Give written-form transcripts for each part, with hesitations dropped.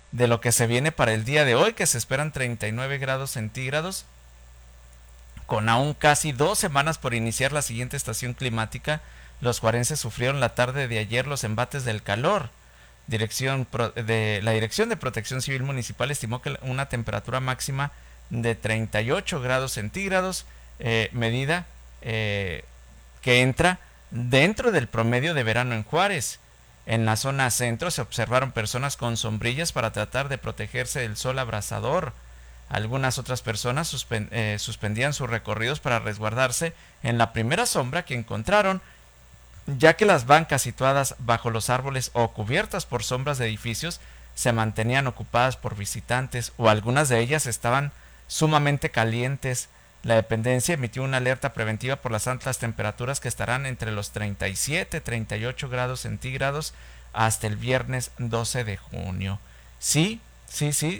de lo que se viene para el día de hoy, que se esperan 39 grados centígrados, con aún casi 2 semanas por iniciar la siguiente estación climática. Los juarenses sufrieron la tarde de ayer los embates del calor. La Dirección de Protección Civil Municipal estimó que una temperatura máxima de 38 grados centígrados, medida que entra dentro del promedio de verano en Juárez. En la zona centro se observaron personas con sombrillas para tratar de protegerse del sol abrasador. Algunas otras personas suspendían sus recorridos para resguardarse en la primera sombra que encontraron, ya que las bancas situadas bajo los árboles o cubiertas por sombras de edificios se mantenían ocupadas por visitantes, o algunas de ellas estaban sumamente calientes. La dependencia emitió una alerta preventiva por las altas temperaturas que estarán entre los 37 y 38 grados centígrados hasta el viernes 12 de junio. Sí, sí, sí,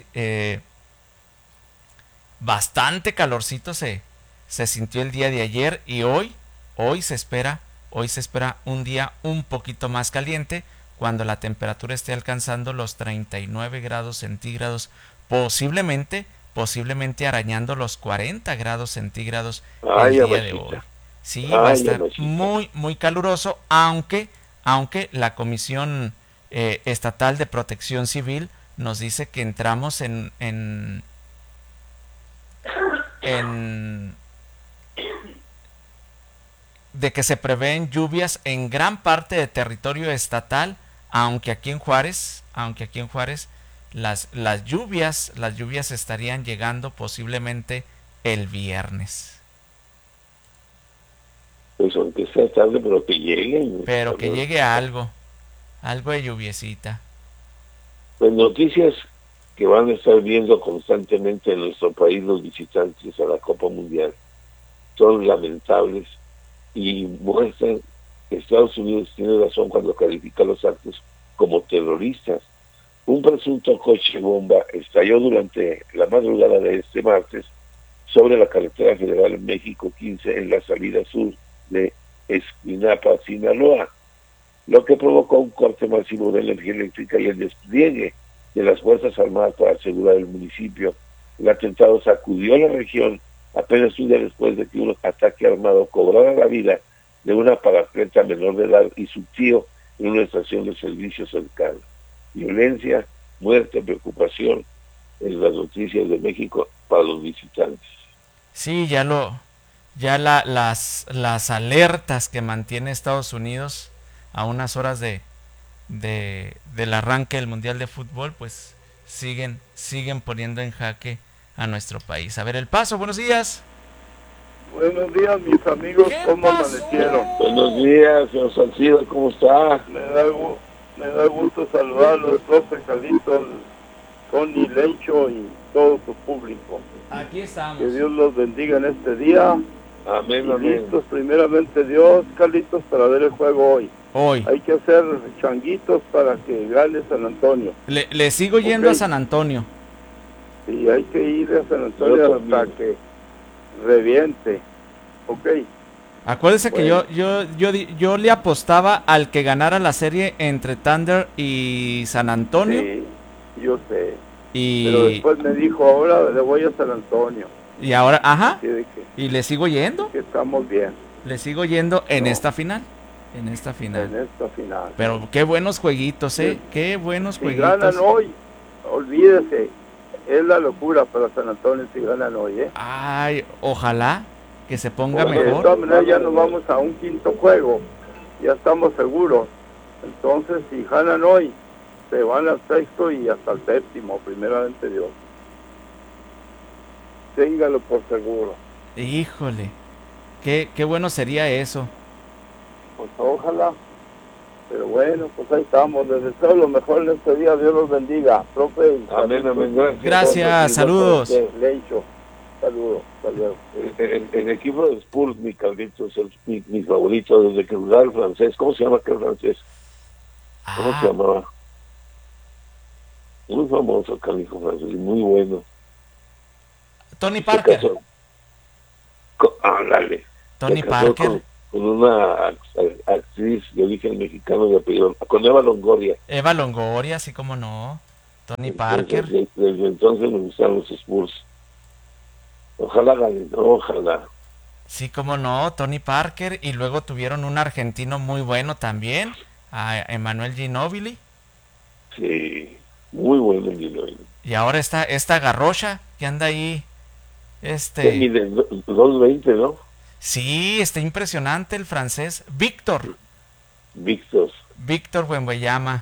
bastante calorcito se sintió el día de ayer, y hoy se espera hoy se espera un día un poquito más caliente, cuando la temperatura esté alcanzando los 39 grados centígrados, posiblemente arañando los 40 grados centígrados el Ay, día de hoy. mamachita. Sí, va a Ay, estar mamachita. muy, muy caluroso, aunque la Comisión Estatal de Protección Civil nos dice que entramos en de que se prevén lluvias en gran parte de territorio estatal, aunque aquí en Juárez las lluvias estarían llegando posiblemente el viernes. Pues aunque sea tarde, pero que lleguen. Pero que llegue algo de lluviecita. Pues noticias que van a estar viendo constantemente en nuestro país los visitantes a la Copa Mundial son lamentables y muestran que Estados Unidos tiene razón cuando califica los actos como terroristas. Un presunto coche bomba estalló durante la madrugada de este martes sobre la carretera federal México 15 en la salida sur de Esquinapa, Sinaloa, lo que provocó un corte masivo de energía eléctrica y el despliegue de las Fuerzas Armadas para asegurar el municipio. El atentado sacudió la región apenas un día después de que un ataque armado cobrara la vida de una paratleta menor de edad y su tío en una estación de servicio cercana. Violencia, muerte, preocupación en las noticias de México para los visitantes. Sí, las alertas que mantiene Estados Unidos a unas horas del arranque del Mundial de Fútbol, pues siguen poniendo en jaque a nuestro país. A ver, El Paso, buenos días. Buenos días, mis amigos, ¿Qué ¿cómo pasó? amanecieron? Buenos días, señor Salcido, ¿cómo está? Me da gusto saludarlos, profe Carlitos, Tony, Lencho y todo su público. Aquí Que estamos. Dios los bendiga en este día. Amén, Y amén. listos, primeramente Dios, Carlitos, para ver el juego hoy. Hoy. Hay que hacer changuitos para que gane San Antonio. Le sigo yendo a Ok. San Antonio. Y hay que ir a San Yo Antonio hasta también. que reviente. Ok. Acuérdese que Bueno. yo le apostaba al que ganara la serie entre Thunder y San Antonio. Sí, yo sé. Pero Y, después me dijo, ahora le voy a San Antonio. y ahora, ajá. Así de Y le sigo yendo. que estamos bien. Le sigo yendo en No. esta final. En esta final. En esta final. Pero qué buenos jueguitos, ¿eh? Qué buenos Si ganan jueguitos. hoy, olvídese, es la locura para San Antonio si ganan hoy, ¿eh? Ay, ojalá que se ponga Porque de todas mejor. maneras ya nos vamos a un quinto juego, ya estamos seguros. Entonces, si ganan hoy, se van al sexto y hasta el séptimo, primeramente Dios. Téngalo por seguro. Híjole, qué bueno sería eso. Pues ojalá. Pero bueno, pues ahí estamos. Les deseo lo mejor en este día. Dios los bendiga. Profe. Amén, amén, gracias. Gracias, saludos. Lecho. Saludos. Saludos. El equipo de Spurs, mi Carlitos, es mi favorito desde que jugaba el francés. ¿Cómo se llama aquel francés? ¿Cómo se Ah, llamaba? Muy famoso, canijo francés, muy bueno. Tony Se Parker. casó, ándale, Tony se casó Parker. con una actriz de origen mexicano de apellido, con Eva Longoria. Eva Longoria, así como no. Tony Entonces, Parker. desde entonces me gustan los Spurs. Ojalá ganen, ojalá. Sí, cómo no, Tony Parker. Y luego tuvieron un argentino muy bueno también, a Emanuel Ginóbili. Sí, muy bueno el Ginóbili. Y ahora esta Garrocha que anda ahí. Que mide 2.20, ¿no? Sí, está impresionante el francés. Víctor Wembanyama.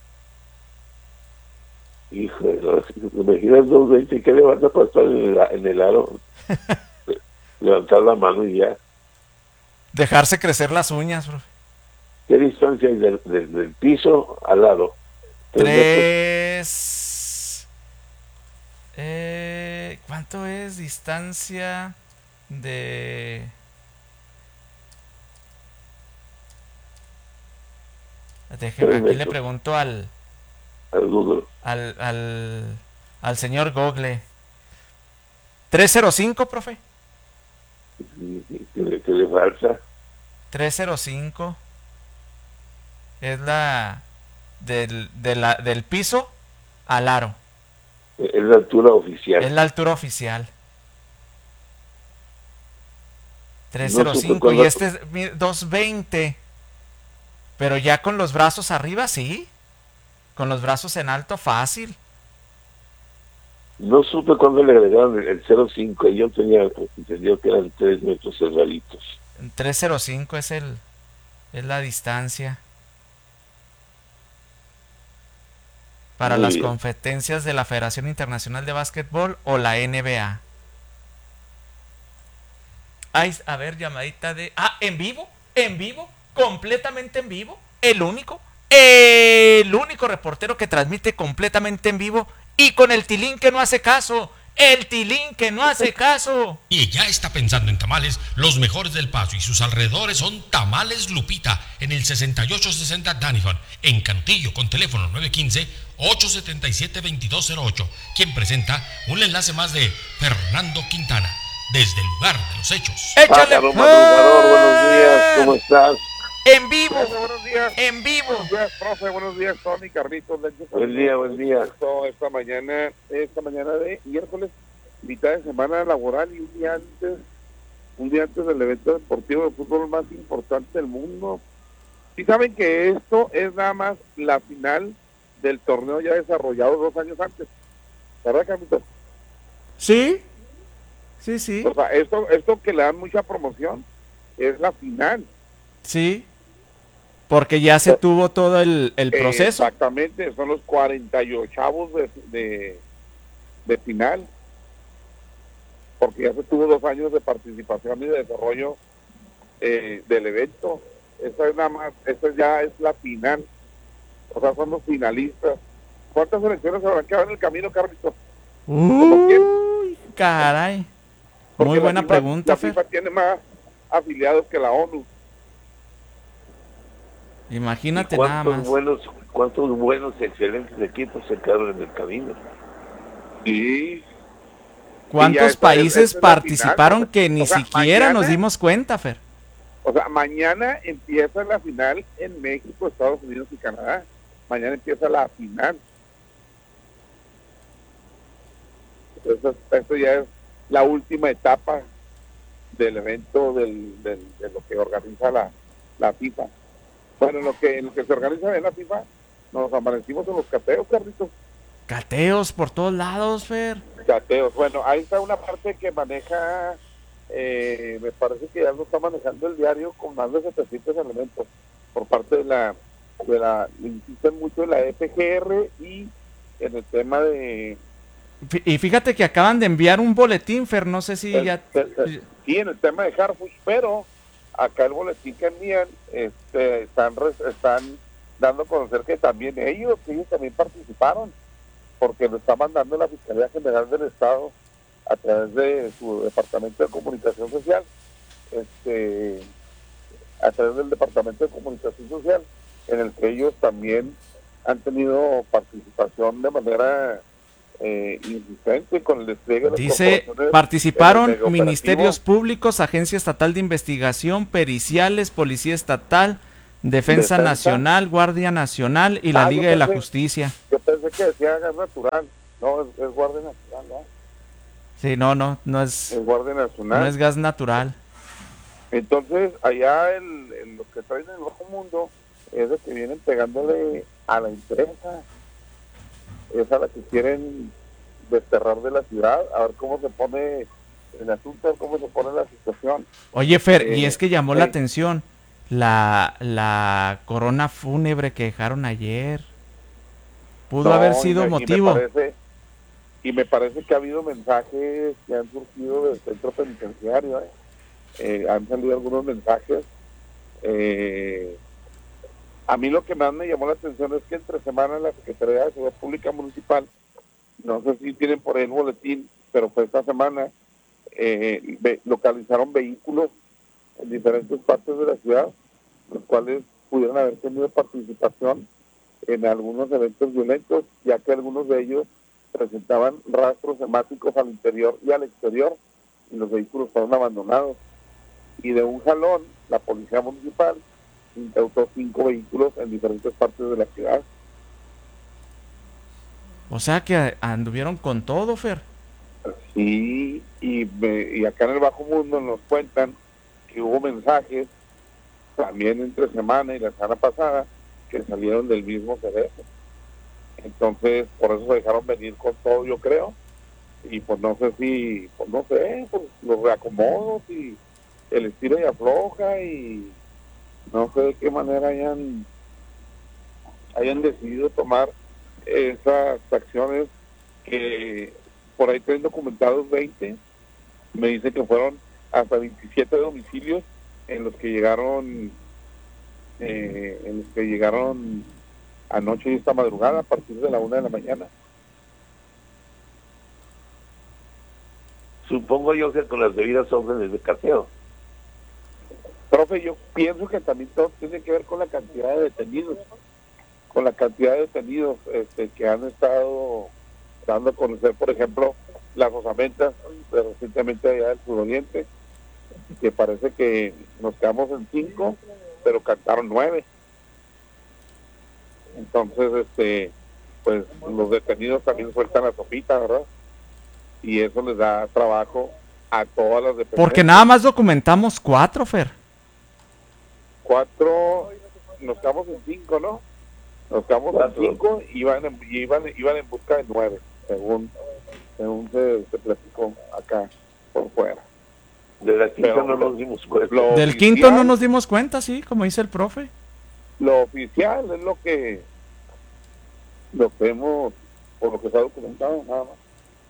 Híjole, no, imaginas 2.20, ¿qué le vas a pasar en el aro? Levantar la mano y ya. Dejarse crecer las uñas, profe. ¿Qué distancia hay del piso al aro? 3. ¿Cuánto es distancia de...? Déjeme, aquí le pregunto al Google. Al señor Google. 305, profe. ¿Qué le falta? 305 es la del piso al aro. Es la altura oficial. Es la altura oficial. No 305 y este es 220. Pero ya con los brazos arriba, sí. Con los brazos en alto, fácil. No supe cuándo le agregaron el 0.5 y yo tenía entendido que eran 3 metros cerraditos. 305 es la distancia para Muy las bien. competencias de la Federación Internacional de Básquetbol o la NBA. Ay, a ver, llamadita de... en vivo, completamente en vivo, el único reportero que transmite completamente en vivo y con el tilín que no hace caso. El tilín que no hace caso. Y ya está pensando en tamales, los mejores del Paso y sus alrededores son Tamales Lupita, en el 6860 Daniford, en Cantillo, con teléfono 915-877-2208, quien presenta un enlace más de Fernando Quintana, desde el lugar de los hechos. ¡Échale! Pájaro madrugador, buenos días, ¿cómo estás? En vivo. Buenos días. En vivo. Buenos días, profe. Buenos días, Tony, Carlitos. Buen día. Esta mañana de miércoles, mitad de semana laboral y un día antes del evento deportivo de fútbol más importante del mundo. Y saben que esto es nada más la final del torneo ya desarrollado 2 años antes. ¿Verdad, Carlitos? Sí. O sea, esto que le dan mucha promoción es la final. Sí. Porque ya se tuvo todo el proceso. Exactamente, son los 48avos de final. Porque ya se tuvo 2 años de participación y de desarrollo del evento. Esta ya es la final. O sea, son los finalistas. ¿Cuántas selecciones habrán quedado en el camino, Carlitos? Uy, caray. Porque Muy buena pregunta, La FIFA tiene más afiliados que la ONU. Imagínate nada más. ¿Cuántos buenos, excelentes equipos se quedaron en el camino? Sí. ¿Cuántos países participaron que ni siquiera mañana, nos dimos cuenta, Fer? O sea, mañana empieza la final en México, Estados Unidos y Canadá. Mañana empieza la final. Entonces, esto ya es la última etapa del evento de lo que organiza la FIFA. Bueno, en lo que se organiza en la FIFA, nos amanecimos en los cateos, Carlitos. Cateos por todos lados, Fer. Cateos. Bueno, ahí está una parte que maneja, me parece que ya lo está manejando el diario con más de 700 elementos por parte de la insisten mucho en la FGR y en el tema de... Y fíjate que acaban de enviar un boletín, Fer, no sé si ya... Sí, en el tema de Harfuch, pero acá el boletín que envían están dando a conocer que también ellos también participaron, porque lo está mandando la Fiscalía General del Estado a través de su Departamento de Comunicación Social, a través del Departamento de Comunicación Social, en el que ellos también han tenido participación de manera insistente con el despliegue de dice, participaron ministerios públicos, Agencia Estatal de Investigación, periciales, Policía Estatal, Defensa Nacional, Guardia Nacional y la Liga de la Justicia. Yo pensé que decía gas natural. No, es guardia natural, ¿no? Sí, no es, Es guardia no nacional. es gas natural. Entonces, allá lo que traen en el bajo mundo es de que vienen pegándole a la empresa. Es a la que quieren desterrar de la ciudad, a ver cómo se pone el asunto, a ver cómo se pone la situación. Oye, Fer, y es que llamó la sí. atención la corona fúnebre que dejaron ayer. Pudo haber No, sido motivo. y me parece que ha habido mensajes que han surgido del centro penitenciario, han salido algunos mensajes. A mí lo que más me llamó la atención es que entre semana la Secretaría de Seguridad Pública Municipal, no sé si tienen por ahí el boletín, pero fue esta semana, localizaron vehículos en diferentes partes de la ciudad, los cuales pudieron haber tenido participación en algunos eventos violentos, ya que algunos de ellos presentaban rastros hemáticos al interior y al exterior, y los vehículos fueron abandonados. Y de un jalón, la policía municipal incautó 5 vehículos en diferentes partes de la ciudad. O sea que anduvieron con todo, Fer. Sí, y acá en el Bajo Mundo nos cuentan que hubo mensajes también entre semana y la semana pasada que salieron del mismo cerezo. Entonces, por eso se dejaron venir con todo, yo creo. Y pues no sé si, pues no sé, pues los reacomodos y el estilo y afloja y no sé de qué manera hayan decidido tomar esas acciones que por ahí tienen documentados 20. Me dice que fueron hasta 27 domicilios en los que llegaron anoche y esta madrugada a partir de la 1 de la mañana. Supongo yo que con las debidas órdenes de cateo. Profe, yo pienso que también todo tiene que ver con la cantidad de detenidos, que han estado dando a conocer, por ejemplo, las osamentas recientemente allá del suroriente, que parece que nos quedamos en 5, pero cantaron 9. Entonces, pues los detenidos también sueltan la sopita, ¿verdad? Y eso les da trabajo a todas las dependencias. Porque nada más documentamos 4, Fer. 4, nos quedamos en 5, ¿no? Nos quedamos en 5 y iban en busca de 9, según se platicó acá por fuera. De la quinta no nos dimos cuenta. Del quinto no nos dimos cuenta, sí, como dice el profe. Lo oficial es lo que hemos, por lo que se ha documentado, nada más.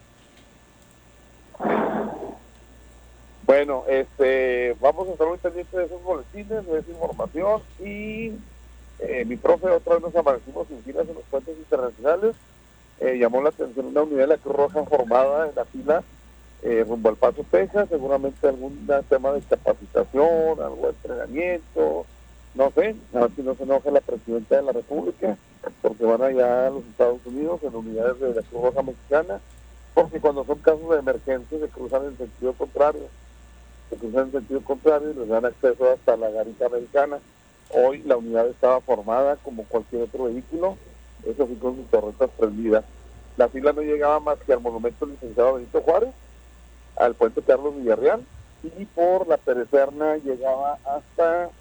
Bueno, vamos a estar muy pendientes de esos boletines, de esa información y mi profe, otra vez nos amanecimos sin filas en los puentes internacionales. Llamó la atención una unidad de la Cruz Roja formada en la fila rumbo al Paso, Texas, seguramente algún tema de capacitación, algo de entrenamiento, no sé, a ver si no se enoja la presidenta de la República, porque van allá a los Estados Unidos en unidades de la Cruz Roja Mexicana, porque cuando son casos de emergencia se cruzan en sentido contrario y les dan acceso hasta la garita americana. Hoy la unidad estaba formada como cualquier otro vehículo, eso sí con sus torretas prendidas. La fila no llegaba más que al monumento del licenciado Benito Juárez, al puente Carlos Villarreal, y por la Perecerna llegaba hasta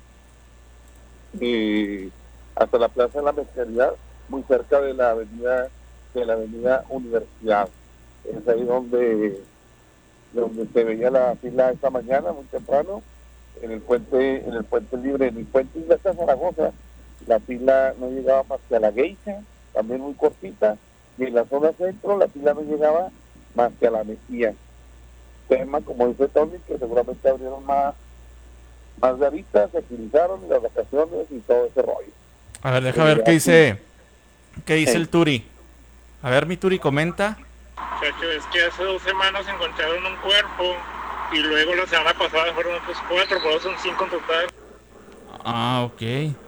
la Plaza de la Mezcalidad, muy cerca de la avenida Universidad. Es ahí donde se veía la fila esta mañana, muy temprano, en el puente libre. En el puente Isla Zaragoza, la fila no llegaba más que a la Geisha, también muy cortita, y en la zona centro la fila no llegaba más que a la Mejía. Tema, como dice Tony, que seguramente abrieron más garitas, se agilizaron las vacaciones y todo ese rollo. A ver, deja ver qué dice el Turi. A ver, mi Turi comenta. Chacho, es que hace 2 semanas encontraron un cuerpo y luego la semana pasada fueron otros 4, por eso son 5 en total. Ah, ok.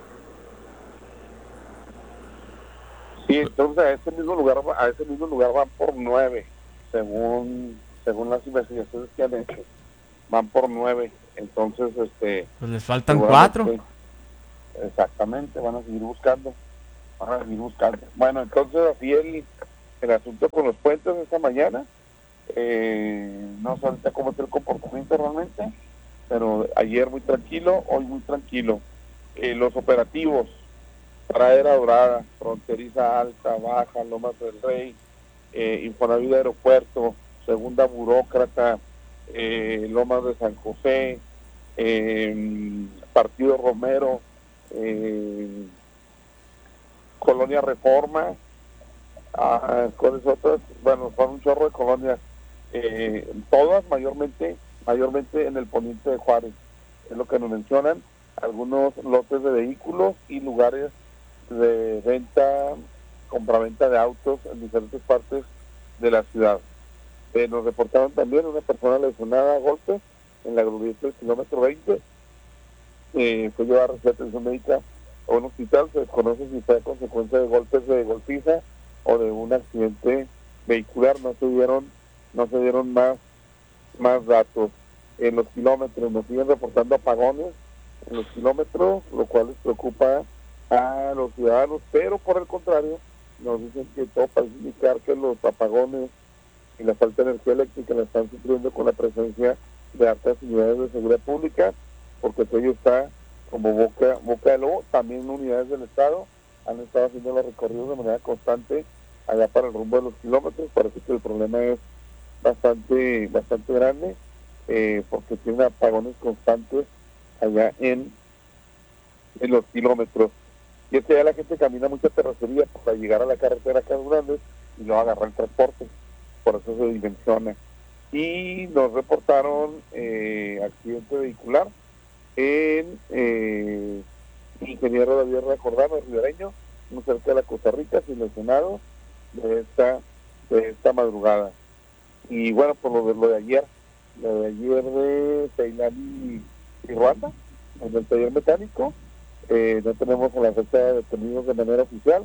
Sí, entonces a ese mismo lugar van por 9, según las investigaciones que han hecho, van por 9. Entonces, pues les faltan 4. Exactamente, van a seguir buscando Van a venir buscando. Bueno, entonces así el asunto con los puentes esta mañana. No sé ahorita cómo está el comportamiento realmente, pero ayer muy tranquilo, hoy muy tranquilo. Los operativos, Pradera Dorada, Fronteriza Alta, Baja, Lomas del Rey, Infonavit Aeropuerto, Segunda Burócrata, Lomas de San José, Partido Romero, Colonia Reforma, ¿cuáles otras? Bueno, son un chorro de colonias, todas mayormente en el poniente de Juárez, es lo que nos mencionan, algunos lotes de vehículos y lugares de venta, compraventa de autos en diferentes partes de la ciudad. Nos reportaron también una persona lesionada a golpes en la glorieta del kilómetro 20, fue llevada a recibir atención médica a un hospital. Se desconoce si fue a consecuencia de golpes de golpiza o de un accidente vehicular. No se dieron más datos. En los kilómetros nos siguen reportando apagones en los kilómetros, lo cual les preocupa a los ciudadanos, pero por el contrario nos dicen que todo parece indicar que los apagones y la falta de energía eléctrica la están sufriendo con la presencia de altas unidades de seguridad pública, porque todo ello está como boca de lobo. También unidades del Estado han estado haciendo los recorridos de manera constante allá para el rumbo de los kilómetros. Parece que el problema es bastante grande, porque tiene apagones constantes allá en los kilómetros. Y es que ya la gente camina mucha terracería para llegar a la carretera Casas Grandes y luego agarrar el transporte, por eso se dimensiona. Y nos reportaron accidente vehicular en Ingeniero David Jordano, ribereño, muy cerca de la Costa Rica, sin lesionados de esta madrugada. Y bueno, por lo de ayer de Ceilán y Ruanda, en el taller mecánico, no tenemos a la fecha detenidos de manera oficial.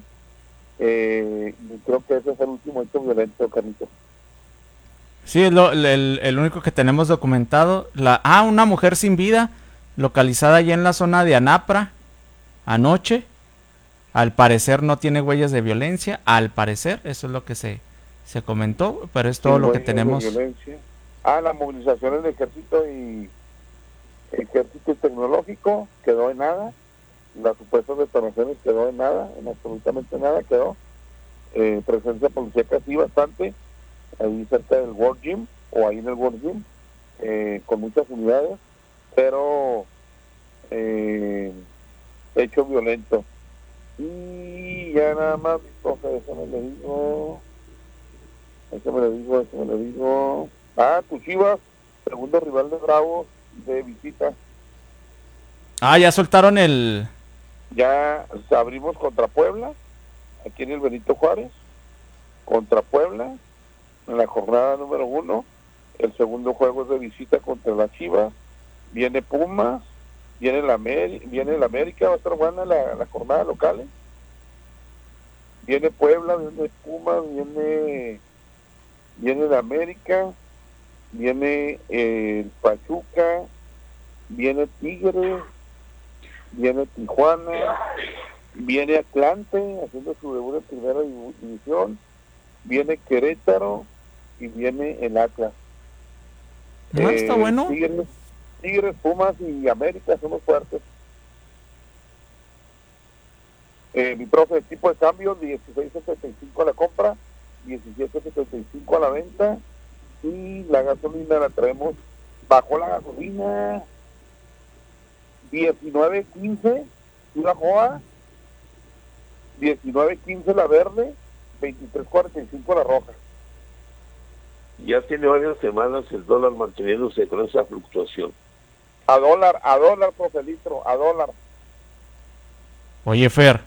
Creo que ese fue el último hecho violento, Carlitos. Sí, es el único que tenemos documentado. Una mujer sin vida, localizada allá en la zona de Anapra, anoche. Al parecer no tiene huellas de violencia, al parecer, eso es lo que se comentó, pero es todo lo que tenemos. La movilización del ejército tecnológico quedó en nada. Las supuestas detonaciones quedó en nada, en absolutamente nada quedó. Presencia policíaca sí bastante, ahí cerca del World Gym, o ahí en el World Gym, con muchas unidades, pero hecho violento. Y ya nada más, entonces, déjame le digo. Tu Chivas, segundo rival de Bravos, de visita. Ya soltaron Ya abrimos contra Puebla, aquí en el Benito Juárez, contra Puebla, en la jornada número 1. El segundo juego es de visita contra las Chivas. Viene Pumas, viene el América, va a estar buena la jornada local. Viene Puebla, viene Pumas, viene el América, viene el Pachuca, viene Tigres, viene Tijuana, viene Atlante haciendo su debut en primera división, viene Querétaro y viene el Atlas. Está bueno. Tigres, Pumas y América son los fuertes. Mi profe, tipo de cambio, 16.75 a la compra, 17.75 a la venta, y la gasolina la traemos, bajó la gasolina, 19.15 una joa, 19.15 la verde, 23.45 la roja. Ya tiene varias semanas el dólar manteniéndose con esa fluctuación. A dólar, profe, litro, a dólar. Oye, Fer,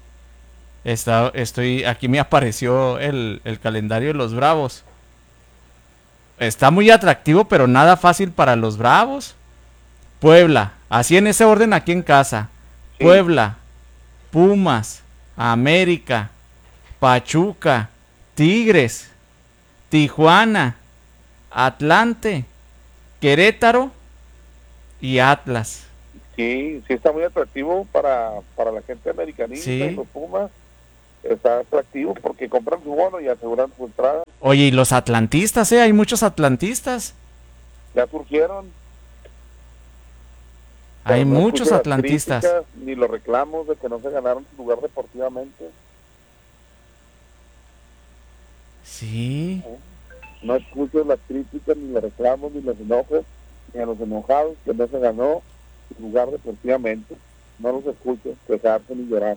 aquí me apareció el calendario de los Bravos. Está muy atractivo, pero nada fácil para los Bravos. Puebla, así en ese orden aquí en casa. Sí. Puebla, Pumas, América, Pachuca, Tigres, Tijuana, Atlante, Querétaro y Atlas. Sí está muy atractivo para la gente americanista, sí. Y los Pumas está atractivo porque compran su bono y aseguran su entrada. Oye, y los atlantistas, hay muchos atlantistas. Ya surgieron. Hay Pero no muchos escucho las atlantistas. críticas ni los reclamos de que no se ganaron su lugar deportivamente. Sí. No escucho las críticas, ni los reclamos, ni los enojos, ni a los enojados que no se ganó su lugar deportivamente. No los escucho quejarse ni llorar.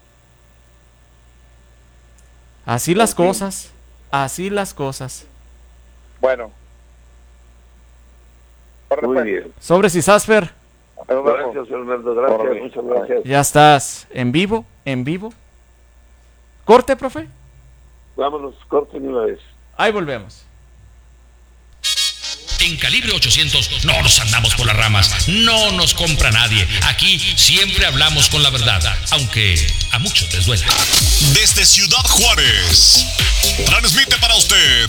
Así las cosas. Así las cosas. Bueno. Muy bien. Sobres y Sasper. Gracias, Fernando. Gracias, muchas gracias. Ya estás en vivo, en vivo. ¿Corte, profe? Vámonos, corten una vez. Ahí volvemos. En Calibre 800 no nos andamos por las ramas, no nos compra nadie. Aquí siempre hablamos con la verdad, aunque a muchos les duele. Desde Ciudad Juárez, transmite para usted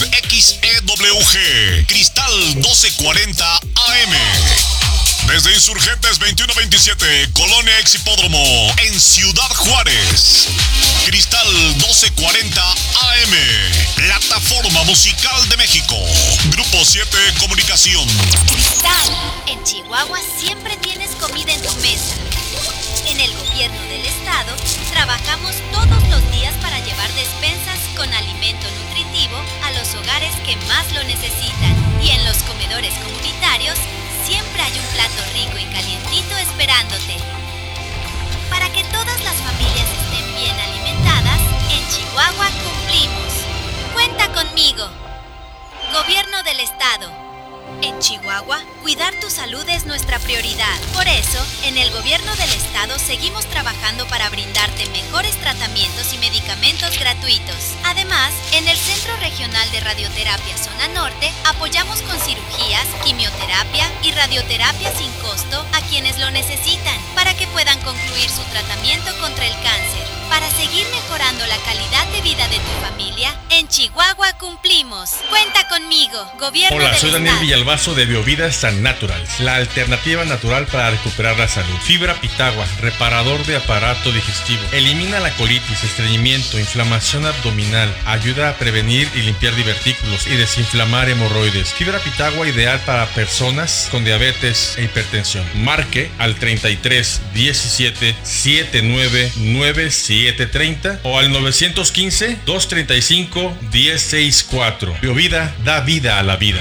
XEWG, Cristal 1240 AM. Desde Insurgentes 2127, Colonia Ex Hipódromo, en Ciudad Juárez. Cristal 1240 AM, Plataforma Musical de México. Grupo 7 Comunicación. Cristal, en Chihuahua siempre tienes comida en tu mesa. En el gobierno del estado, trabajamos todos los días para llevar despensas con alimento nutritivo a los hogares que más lo necesitan. Y en los comedores comunitarios, siempre hay un plato rico y calientito esperándote. Para que todas las familias estén bien alimentadas, en Chihuahua cumplimos. Cuenta conmigo. Gobierno del Estado. En Chihuahua, cuidar tu salud es nuestra prioridad. Por eso, en el Gobierno del Estado seguimos trabajando para brindarte mejores tratamientos y medicamentos gratuitos. Además, en el Centro Regional de Radioterapia Zona Norte, apoyamos con cirugías, quimioterapia y radioterapia sin costo a quienes lo necesitan, para que puedan concluir su tratamiento contra el cáncer. Para seguir mejorando la calidad de vida de tu familia, en Chihuahua cumplimos. Cuenta conmigo, Gobierno del Hola, soy Daniel Estado. Villalbazo de Biovida San Naturals, la alternativa natural para recuperar la salud. Fibra pitagua, reparador de aparato digestivo. Elimina la colitis, estreñimiento, inflamación abdominal. Ayuda a prevenir y limpiar divertículos y desinflamar hemorroides. Fibra pitagua ideal para personas con diabetes e hipertensión. Marque al 33 17 79 9730 o al 915 235 1064. Biovida da vida a la vida.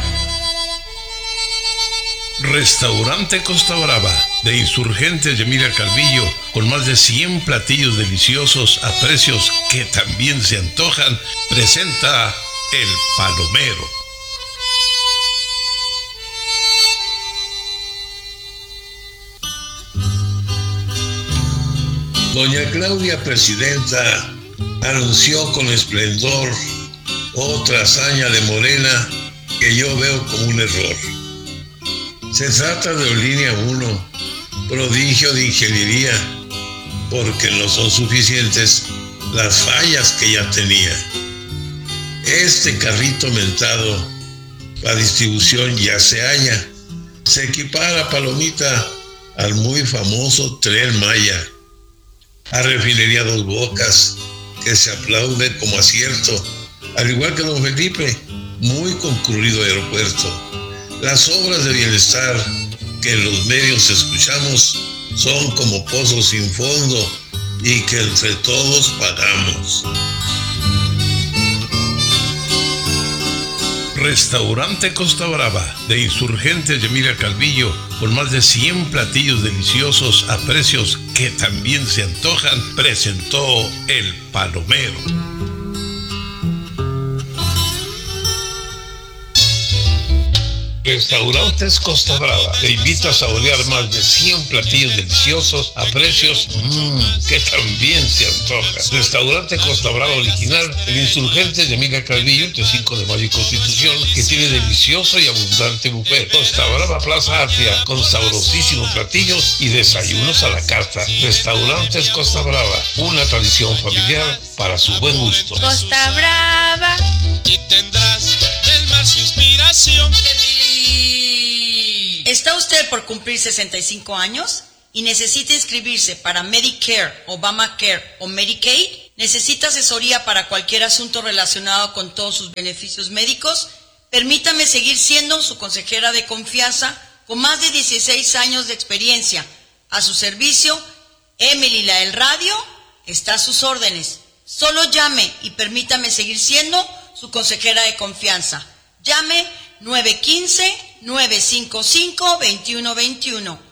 Restaurante Costa Brava, de Insurgentes de Emilia Calvillo, con más de 100 platillos deliciosos a precios que también se antojan, presenta El Palomero. Doña Claudia Presidenta anunció con esplendor otra hazaña de Morena que yo veo como un error. Se trata de Línea 1, prodigio de ingeniería, porque no son suficientes las fallas que ya tenía. Este carrito mentado, la distribución ya se halla, se equipara, Palomita, al muy famoso Tren Maya, a Refinería Dos Bocas, que se aplaude como acierto, al igual que don Felipe, muy concurrido aeropuerto. Las obras de bienestar que en los medios escuchamos son como pozos sin fondo y que entre todos pagamos. Restaurante Costa Brava, de Insurgentes de Emilia Calvillo, con más de 100 platillos deliciosos a precios que también se antojan, presentó El Palomero. Restaurantes Costa Brava te invita a saborear más de 100 platillos deliciosos a precios que también se antojan. Restaurante Costa Brava original, el Insurgentes de Emilia Calvillo, entre 5 de Mayo y Constitución, que tiene delicioso y abundante buffet. Costa Brava Plaza Atria, con sabrosísimos platillos y desayunos a la carta. Restaurantes Costa Brava, una tradición familiar para su buen gusto. Costa Brava. Y tendrás del mar su inspiración. ¿Está usted por cumplir 65 años y necesita inscribirse para Medicare, Obamacare o Medicaid? ¿Necesita asesoría para cualquier asunto relacionado con todos sus beneficios médicos? Permítame seguir siendo su consejera de confianza con más de 16 años de experiencia. A su servicio, Emily la del radio está a sus órdenes. Solo llame y permítame seguir siendo su consejera de confianza. Llame 915-955-2121.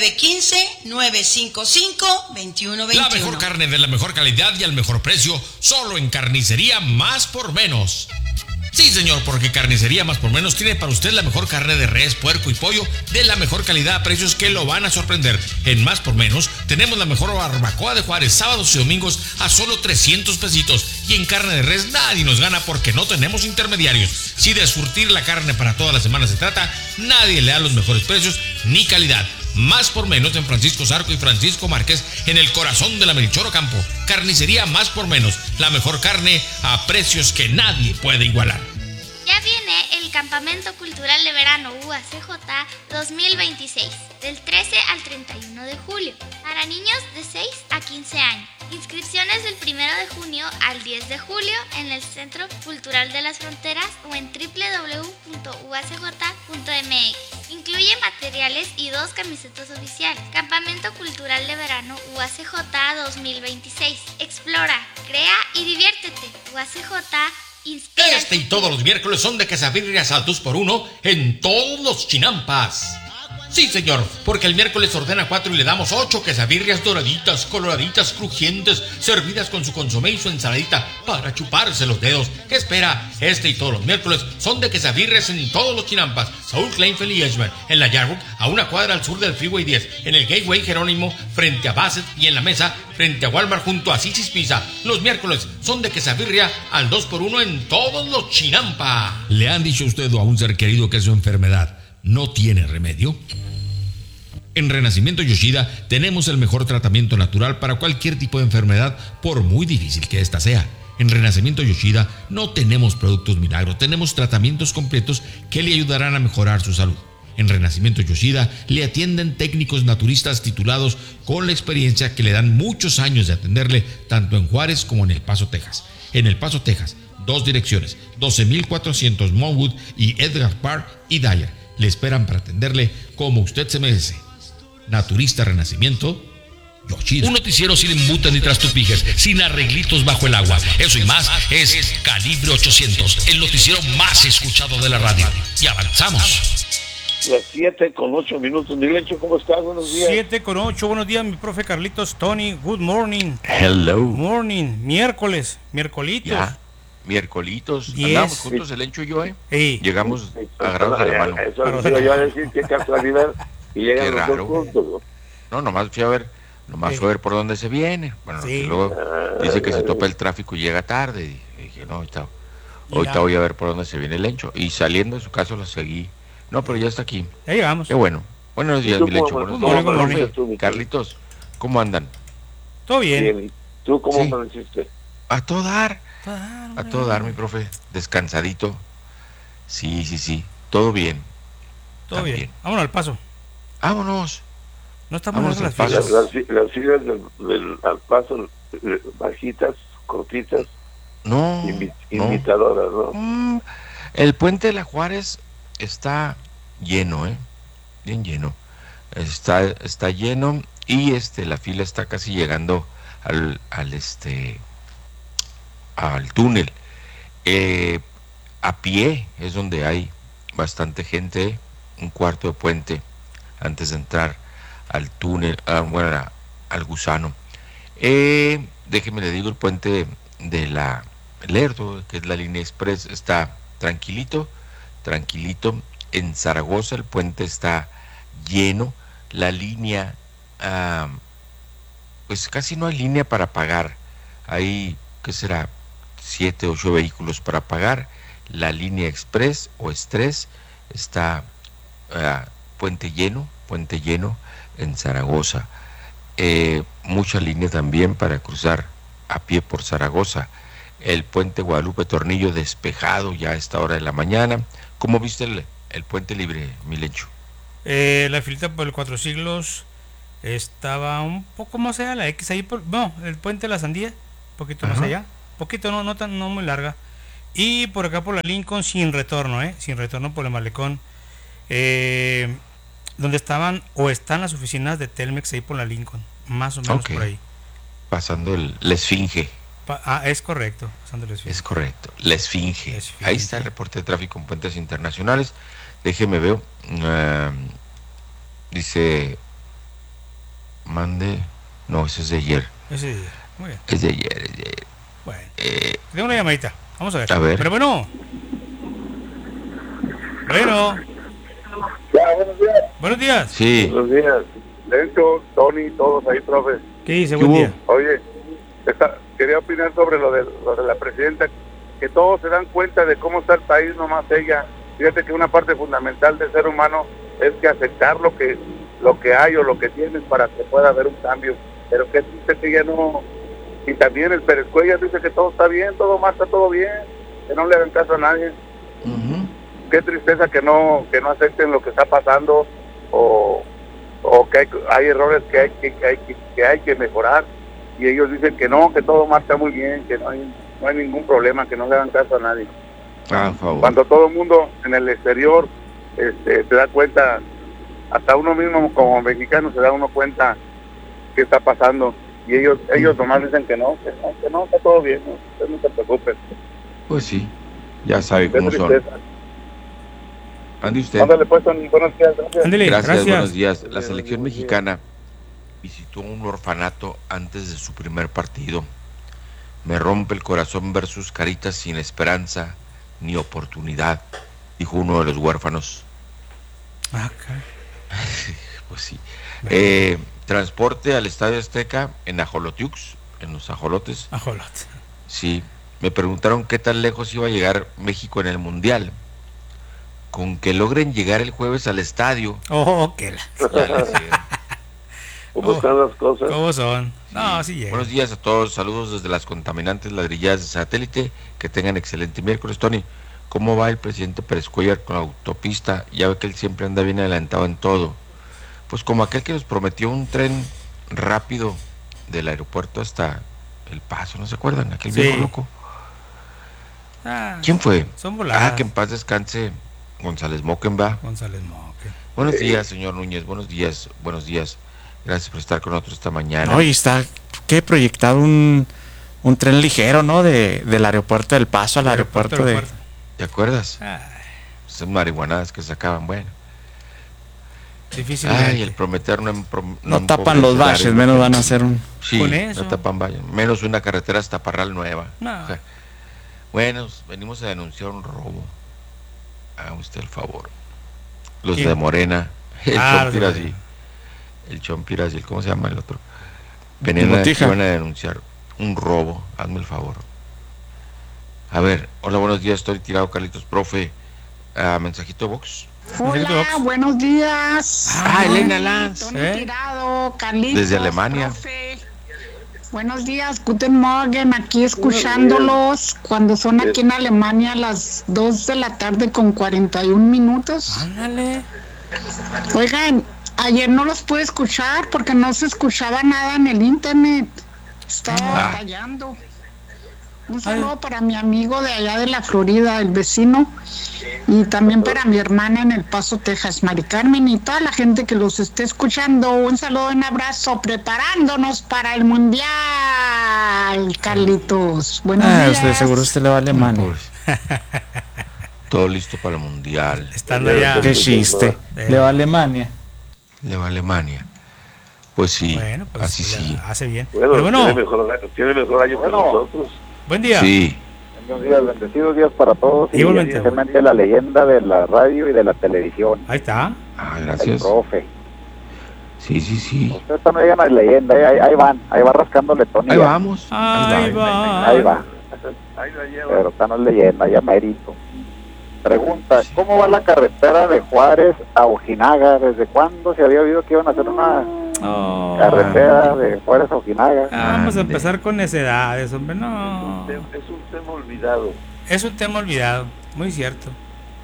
915-955-2121. La mejor carne de la mejor calidad y al mejor precio, solo en Carnicería Más por Menos. Sí, señor, porque Carnicería Más por Menos tiene para usted la mejor carne de res, puerco y pollo de la mejor calidad a precios que lo van a sorprender. En Más por Menos tenemos la mejor barbacoa de Juárez, sábados y domingos a solo 300 pesitos. Y en carne de res nadie nos gana porque no tenemos intermediarios. Si de surtir la carne para toda la semana se trata, nadie le da los mejores precios ni calidad. Más por Menos en Francisco Zarco y Francisco Márquez, en el corazón de la Melchor Ocampo. Carnicería Más por Menos, la mejor carne a precios que nadie puede igualar. Ya viene el Campamento Cultural de Verano UACJ 2026, del 13 al 31 de julio, para niños de 6 a 15 años. Inscripciones del 1 de junio al 10 de julio en el Centro Cultural de las Fronteras o en www.uacj.mx. Incluye materiales y 2 camisetas oficiales. Campamento Cultural de Verano UACJ 2026. Explora, crea y diviértete. UACJ inspira. Este y todos los miércoles son de quesabirrias al 2x1 en todos los chinampas. Sí, señor, porque el miércoles ordena 4 y le damos 8 quesabirrias doraditas, coloraditas, crujientes, servidas con su consomé y su ensaladita para chuparse los dedos. ¿Qué espera? Este y todos los miércoles son de quesabirrias en todos los chinampas. Saúl Kleinfeld y Edgeman, en la Yarwood, a una cuadra al sur del Freeway 10, en el Gateway Jerónimo, frente a Bassett, y en la Mesa, frente a Walmart, junto a Sisis Pizza. Los miércoles son de quesabirria al 2x1 en todos los chinampas. ¿Le han dicho a usted o a un ser querido que su enfermedad no tiene remedio? En Renacimiento Yoshida tenemos el mejor tratamiento natural para cualquier tipo de enfermedad, por muy difícil que ésta sea. En Renacimiento Yoshida no tenemos productos milagros, tenemos tratamientos completos que le ayudarán a mejorar su salud. En Renacimiento Yoshida le atienden técnicos naturistas titulados con la experiencia que le dan muchos años de atenderle tanto en Juárez como en El Paso, Texas. En El Paso, Texas, 2 direcciones, 12400 Monwood y Edgar Park y Dyer. Le esperan para atenderle como usted se merece. Naturista Renacimiento Yoshida. Un noticiero sin embutes ni trastupijes, sin arreglitos bajo el agua. Eso y más es Calibre 800, el noticiero más escuchado de la radio. Y avanzamos. Las 7:08. Milencho, ¿cómo estás? Buenos días. 7:08. Buenos días, mi profe Carlitos. Tony, good morning. Hello. Morning. Miércolitos. Ya. Miércolitos. Yes. Andamos juntos, el Encho y yo, Sí. Llegamos agarrados de la mano. Eso les iba yo a decir, qué casualidad. Y llegan Qué los raro. dos juntos, No, nomás fui a ver por dónde se viene. Bueno, Sí. luego dice que se topa el tráfico y llega tarde. Y dije, no, ahorita voy a ver por dónde se viene el Encho. Y saliendo de su casa lo seguí. No, pero ya está aquí. Ya llegamos. Qué bueno. Buenos días, ¿Y tú mi Lecho. cómo Buenos días. amaneciste? Carlitos, ¿cómo andan? Todo bien. Bien. ¿Y tú cómo Sí. amaneciste? A todo dar. A todo dar, mi profe. Descansadito. Sí. Todo bien. Todo bien. Vámonos al Paso. Vámonos. No estamos en las Paso. filas. Las filas del al paso, bajitas, cortitas, No. invitadoras, ¿no? El puente de la Juárez está lleno, bien lleno. Está lleno y la fila está casi llegando al túnel. A pie es donde hay bastante gente, un cuarto de puente antes de entrar al túnel, al Gusano. Déjeme le digo, el puente de la Lerdo, que es la línea express, está tranquilito. En Zaragoza el puente está lleno. La línea, pues casi no hay línea para pagar. Hay, ¿qué será? 7, 8 vehículos para pagar. La línea express o estrés está puente lleno en Zaragoza. Mucha línea también para cruzar a pie por Zaragoza. El puente Guadalupe Tornillo despejado ya a esta hora de la mañana. ¿Cómo viste el puente libre, Milencho? La filita por el 4 Siglos estaba un poco más allá, la X ahí, el puente de la Sandía, poquito más allá, poquito, no muy larga. Y por acá por la Lincoln sin retorno, sin retorno por el malecón, donde estaban o están las oficinas de Telmex ahí por la Lincoln, más o menos por ahí. Pasando la Esfinge. Es correcto, pasando la Esfinge. Es correcto, la Esfinge. Ahí está el reporte de tráfico en puentes internacionales. Déjeme veo. Dice, no, ese es de ayer. Ese es de ayer, muy bien. Es de ayer. Bueno, tengo una llamadita, vamos a ver. Pero Bueno. Ya, buenos días. Buenos días. Sí. Buenos días. Lencho, Tony, todos ahí, profe. ¿Qué dice? Buen día. Oye, quería opinar sobre lo de la presidenta, que todos se dan cuenta de cómo está el país, nomás ella. Fíjate que una parte fundamental del ser humano es que aceptar lo que hay o lo que tienes para que pueda haber un cambio. Pero que dice que ya no. Y también el Pérez Cuellar dice que todo está bien, todo marcha, todo bien, que no le hagan caso a nadie. Qué tristeza que no acepten lo que está pasando o que hay errores que hay que mejorar, y ellos dicen que no, que todo marcha muy bien, que no hay ningún problema, que no le hagan caso a nadie. Cuando todo el mundo en el exterior se da cuenta, hasta uno mismo como mexicano se da uno cuenta qué está pasando, y ellos nomás dicen que no, está todo bien, ustedes no se preocupen. Pues sí, ya sabe cómo son. Ande usted. Ándale, pues, buenos días. Gracias, buenos días. La selección mexicana visitó un orfanato antes de su primer partido. Me rompe el corazón ver sus caritas sin esperanza ni oportunidad, dijo uno de los huérfanos. Pues sí. Transporte al Estadio Azteca en Ajolotiux, en los ajolotes. Ajolote. Sí. Me preguntaron qué tan lejos iba a llegar México en el Mundial. Con que logren llegar el jueves al estadio. ¿Cómo están las cosas? ¿Cómo son? Sí. No, sí llega. Buenos días a todos, saludos desde las contaminantes ladrilladas de satélite, que tengan excelente miércoles. Tony, ¿cómo va el presidente Pérez Cuellar con la autopista? Ya ve que él siempre anda bien adelantado en todo. Pues como aquel que nos prometió un tren rápido del aeropuerto hasta El Paso, ¿no se acuerdan? Aquel viejo loco. ¿Quién fue? Son voladas. Que en paz descanse González Moquen, va. González Moquen. Buenos días, señor Núñez, buenos días. Gracias por estar con nosotros esta mañana. Hoy está proyectado un tren ligero, ¿no? Del aeropuerto del Paso al aeropuerto de... ¿Te acuerdas? Esas marihuanadas que sacaban, bueno. Difícilmente. El prometer no tapan los baches, menos van a hacer un... Sí, con eso. No tapan baches, menos una carretera hasta Parral nueva. No. O sea, bueno, venimos a denunciar un robo. Haga usted el favor. Los de Morena, el Chompirazi, ¿cómo se llama el otro? Venían a denunciar un robo, hazme el favor. A ver, hola, buenos días, estoy tirado, Carlitos, profe. Mensajito box. Hola, buenos días. Elena Lanz. Tony Tirado, Carlitos. Desde Alemania. Profe. Buenos días, Guten Morgen, aquí escuchándolos cuando son aquí en Alemania las 2 de la tarde con 41 minutos. Ándale. Oigan, ayer no los pude escuchar porque no se escuchaba nada en el internet. Estaba batallando. Un saludo para mi amigo de allá de la Florida, el vecino, y también para mi hermana en El Paso, Texas, Mari Carmen, y toda la gente que los esté escuchando. Un saludo, un abrazo, preparándonos para el Mundial, Carlitos. Buenos días. De seguro usted le va a Alemania. Todo listo para el Mundial. Estando allá. Qué chiste. Le va a Alemania. Le va a Alemania. Pues sí, bueno, pues así sí. Hace bien. Bueno, pero bueno, tiene mejor año que nosotros. Buen día. Sí. Buenos días, bendecidos días para todos. Igualmente. Y evidentemente la leyenda de la radio y de la televisión. Ahí está. Gracias. El profe. Sí. Ustedes no digan la leyenda, ahí va rascándole Tony. Ahí vamos. Ahí va. Pero esta no es leyenda, ya mérito. Pregunta, ¿cómo va la carretera de Juárez a Ojinaga? ¿Desde cuándo se había oído que iban a hacer una carretera de Juárez a Ojinaga? Vamos a empezar con necedades, hombre, no. Es un tema olvidado. Es un tema olvidado, muy cierto.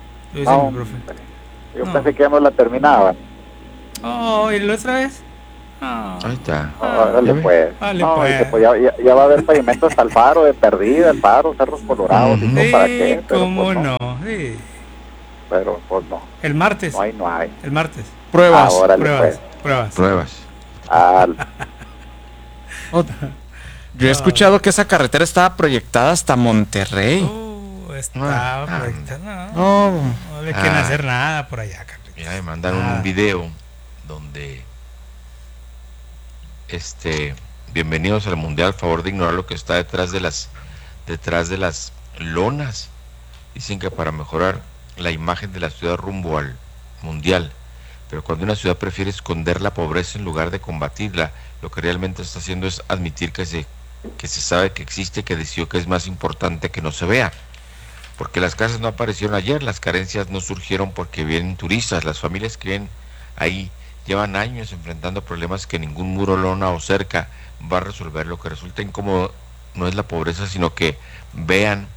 Yo pensé que ya no la terminaban. ¿Y la otra vez? Ahí está. Órale, pues. Vale, No, pues. dice, pues ya va a haber pavimento hasta el Faro, de Perdida, el Faro, Cerros Colorados, y todo, ¿para qué? Pero, ¿Cómo pues, no? Sí. Pero pues no. El martes. No hay. El martes. Pruebas. Órale, Pruebas. Yo he escuchado que esa carretera estaba proyectada hasta Monterrey. Estaba proyectada. No. No le quieren hacer nada por allá, Carlitos. Mira, me mandaron un video donde bienvenidos al Mundial, favor de ignorar lo que está detrás de las lonas. Dicen que para mejorar la imagen de la ciudad rumbo al Mundial, pero cuando una ciudad prefiere esconder la pobreza en lugar de combatirla, lo que realmente está haciendo es admitir que se sabe que existe, que decidió que es más importante que no se vea. Porque las casas no aparecieron ayer, las carencias no surgieron porque vienen turistas, las familias que vienen ahí llevan años enfrentando problemas que ningún muro, lona o cerca va a resolver. Lo que resulta incómodo no es la pobreza, sino que vean,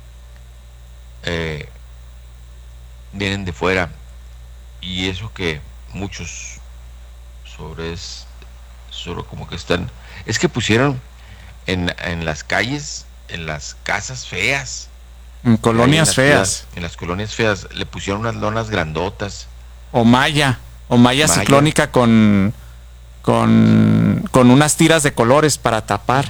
vienen de fuera, y eso que muchos sobre como que están, es que pusieron en las calles, en las casas feas, en colonias feas, en las colonias feas le pusieron unas lonas grandotas o malla ciclónica con unas tiras de colores para tapar.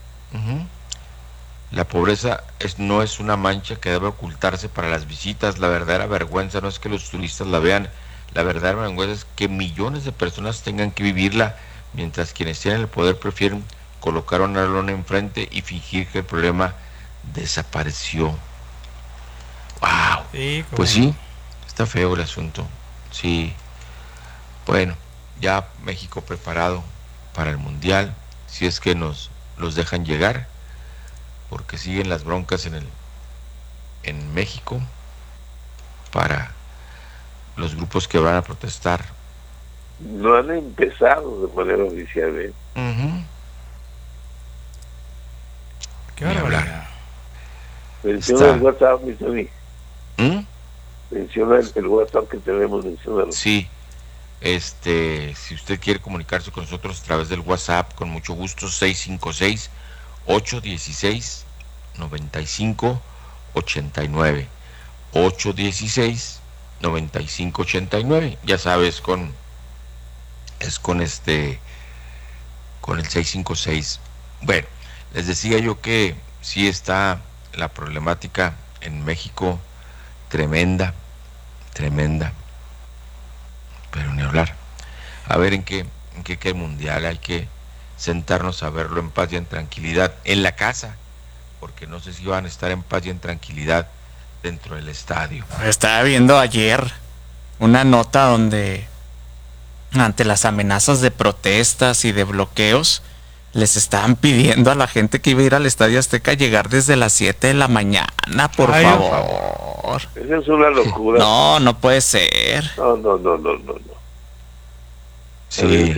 La pobreza no es una mancha que debe ocultarse para las visitas. La verdadera vergüenza no es que los turistas la vean, la verdadera vergüenza es que millones de personas tengan que vivirla, mientras quienes tienen el poder prefieren colocar una lona enfrente y fingir que el problema desapareció. ¡Wow! Sí, pues sí, está feo el asunto. Sí. Bueno, ya México preparado para el Mundial, si es que los dejan llegar, porque siguen las broncas en México para los grupos que van a protestar. No han empezado de manera oficial, ¿eh? Qué barbaridad. Menciona el WhatsApp, mi Tony. Menciona el WhatsApp que tenemos, mencionado. Sí. Si usted quiere comunicarse con nosotros a través del WhatsApp, con mucho gusto, 656-816-9589. 816-9589. Ya sabes, con el 656. Bueno, les decía yo que sí está la problemática en México tremenda, pero ni hablar. A ver en qué queda el Mundial. Hay que sentarnos a verlo en paz y en tranquilidad en la casa, porque no sé si van a estar en paz y en tranquilidad dentro del estadio. Estaba viendo ayer una nota donde ante las amenazas de protestas y de bloqueos les estaban pidiendo a la gente que iba a ir al Estadio Azteca llegar desde las 7 de la mañana, por favor. Esa es una locura. No puede ser. No. Sí.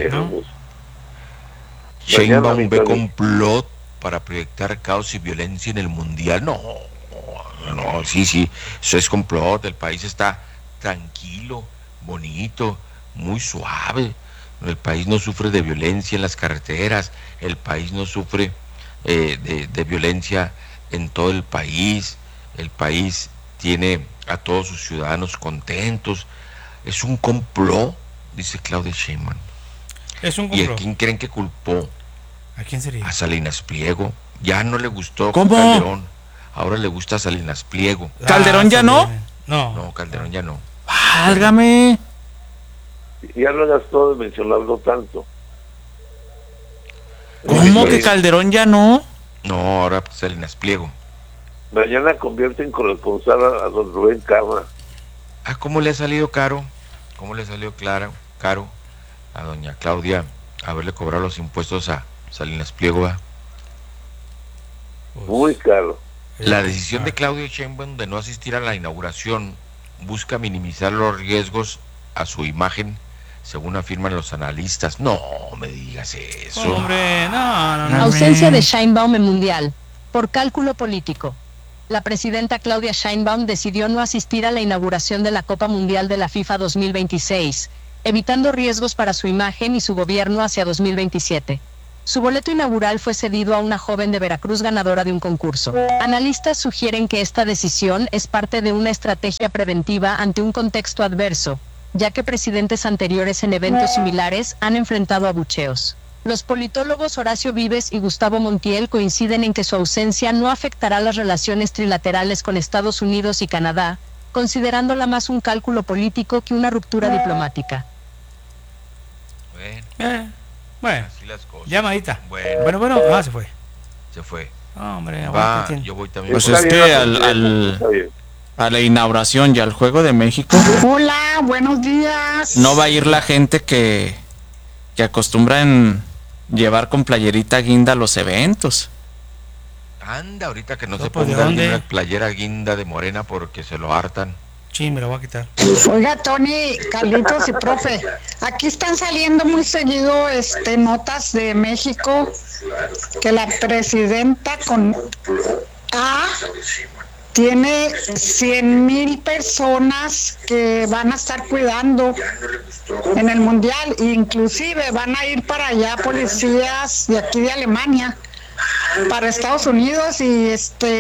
Sheinbaum ve complot para proyectar caos y violencia en el Mundial. No, sí, eso es complot. El país está tranquilo, bonito, muy suave. El país no sufre de violencia en las carreteras, el país no sufre de violencia en todo el país tiene a todos sus ciudadanos contentos. Es un complot, dice Claudia Sheinbaum. Es un complot. ¿Y a quién creen que culpó? ¿A quién sería? A Salinas Pliego. Ya no le gustó ¿Cómo? Calderón, ahora le gusta Salinas Pliego. ¿Calderón ya no? No, Calderón ya no. ¡Válgame! Ya no gastó de mencionarlo tanto. ¿Cómo que Calderón ya no? No, ahora Salinas Pliego. Mañana convierten corresponsal a don Rubén Cama. ¿Cómo le ha salido caro? ¿Cómo le salió caro a doña Claudia haberle cobrado los impuestos a Salinas Pliego? ¿Va? Muy caro. La decisión de Claudia Sheinbaum de no asistir a la inauguración busca minimizar los riesgos a su imagen, según afirman los analistas. No me digas eso. Hombre, no. Ausencia de Sheinbaum en Mundial, por cálculo político. La presidenta Claudia Sheinbaum decidió no asistir a la inauguración de la Copa Mundial de la FIFA 2026, evitando riesgos para su imagen y su gobierno hacia 2027. Su boleto inaugural fue cedido a una joven de Veracruz ganadora de un concurso. Analistas sugieren que esta decisión es parte de una estrategia preventiva ante un contexto adverso, ya que presidentes anteriores en eventos similares han enfrentado abucheos. Los politólogos Horacio Vives y Gustavo Montiel coinciden en que su ausencia no afectará las relaciones trilaterales con Estados Unidos y Canadá, considerándola más un cálculo político que una ruptura diplomática. Bueno, así las cosas. Llamadita. Bueno. Se fue. Se fue. Hombre, yo voy también. Pues es que a la inauguración y al Juego de México. Hola, buenos días. No va a ir la gente que acostumbran llevar con playerita guinda a los eventos. Anda, ahorita que no se ¿de ponga dónde? una playera guinda de Morena porque se lo hartan. Sí, me lo voy a quitar. Oiga, Tony, Carlitos y profe, aquí están saliendo muy seguido notas de México que la presidenta con tiene 100,000 personas que van a estar cuidando en el mundial, inclusive van a ir para allá policías de aquí de Alemania para Estados Unidos y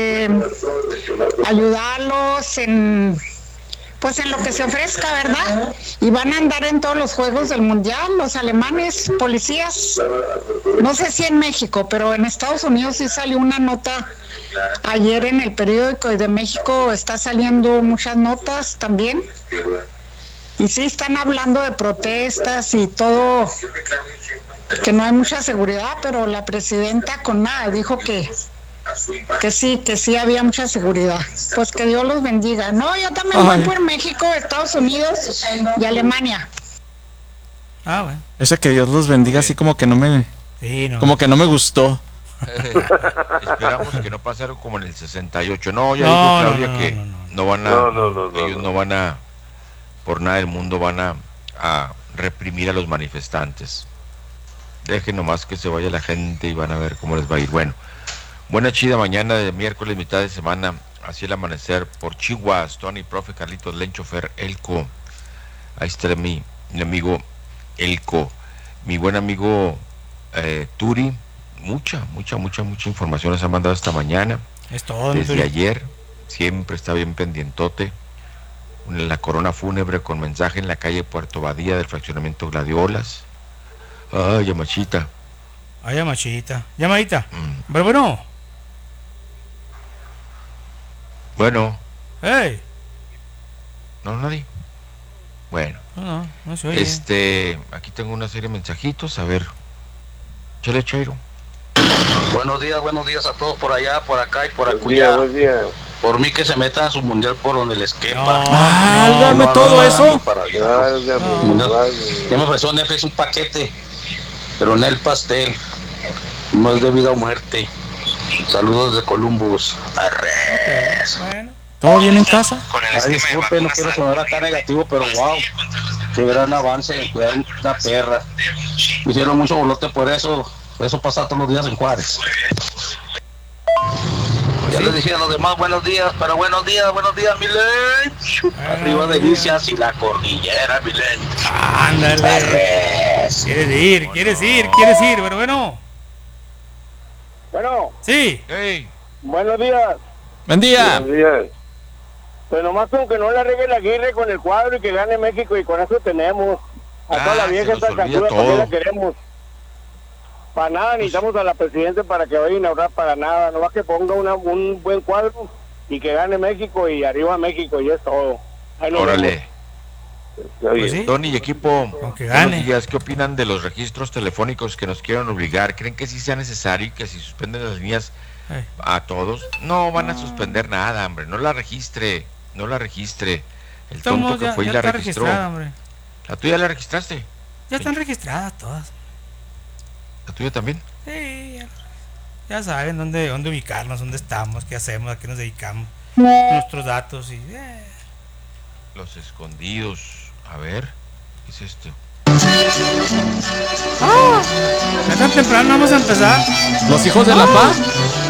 ayudarlos en lo que se ofrezca, ¿verdad? Y van a andar en todos los juegos del mundial, los alemanes, policías. No sé si en México, pero en Estados Unidos sí salió una nota ayer en el periódico, y de México está saliendo muchas notas también. Y sí están hablando de protestas y todo, que no hay mucha seguridad, pero la presidenta con nada dijo que sí había mucha seguridad. Pues que Dios los bendiga. No, yo también voy por México, Estados Unidos y Alemania. Bueno. Ese que Dios los bendiga así como que no me como que no me gustó. Esperamos que no pasara como en el 68. No, ya dijo Claudia que no van a ellos no van a por nada del mundo van a reprimir a los manifestantes. Dejen nomás que se vaya la gente y van a ver cómo les va a ir. Bueno, buena chida mañana de miércoles, mitad de semana, así el amanecer por Chihuahua, Tony, profe, Carlitos, Lencho, Fer, Elco. Ahí está mi amigo Elco, mi buen amigo Turi. Mucha información les ha mandado esta mañana. Es todo. Desde ayer, siempre está bien pendientote. La corona fúnebre con mensaje en la calle Puerto Badía del fraccionamiento Gladiolas. Ay, Yamachita. Llamadita. Pero bueno. Bueno. Hey. No, nadie. Bueno. No se oye. Aquí tengo una serie de mensajitos. A ver. Chale, Chairo. Buenos días a todos por allá, por acá y por acullá. Por mí que se metan a su mundial por donde les quepa. Dame todo eso. Ya me ofreció Netflix un paquete, pero en el pastel. No es de vida o muerte. Saludos de Columbus. Arres. ¿Todo bien en casa? Disculpe, no quiero sonar acá negativo, pero wow. Qué gran avance, cuidar una perra. Me hicieron mucho bolote por eso. Eso pasa todos los días en Juárez. Ya les dije a los demás buenos días, pero buenos días, Milen. Arriba Delicias y la cordillera, Milen. Ándale. Quieres ir, pero bueno. Bueno. Sí. Hey. Buenos días. Buen día. Buenos días. Pues nomás con que no la regue la Aguirre con el cuadro y que gane México, y con eso tenemos. A toda la vieja esta cantura también la queremos. Para nada necesitamos a la presidenta para que vaya a inaugurar, para nada. Nomás que ponga un buen cuadro y que gane México y arriba México, y es todo. Órale. Pues sí. Tony y equipo, buenos días. ¿Qué opinan de los registros telefónicos que nos quieren obligar? ¿Creen que sí sea necesario que si suspenden las líneas a todos? No van a suspender nada, hombre. No la registre. El tonto que fue y la registró. ¿La tuya la registraste? Ya están registradas todas. ¿La tuya también? Sí, ya saben dónde ubicarnos, dónde estamos, qué hacemos, a qué nos dedicamos, nuestros datos y... Los escondidos. A ver, ¿qué es esto? Ya tan temprano vamos a empezar. ¿Los hijos de la paz?